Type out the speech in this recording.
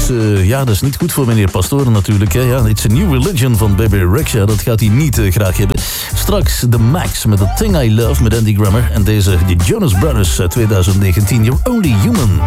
ja, dat is niet goed voor meneer Pastoor natuurlijk. Hè. Ja, It's a New Religion van Baby Rexha, dat gaat hij niet graag hebben. Straks The Max met The Thing I Love met Andy Grammer. En deze, de Jonas Brothers uit 2019, You're Only Human.